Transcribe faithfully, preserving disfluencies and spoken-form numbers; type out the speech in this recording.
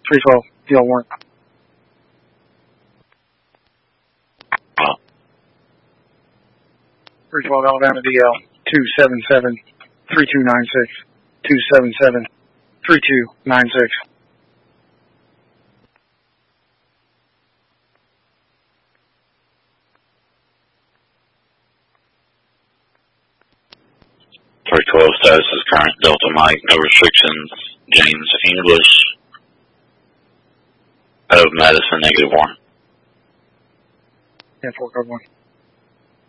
three twelve, D L warrant. three twelve Alabama D L, two seven seven, three two nine six, two seven seven, three two nine six. three twelve status is current, Delta Mike, no restrictions, James English, out of Madison, negative one. Yeah, four code one.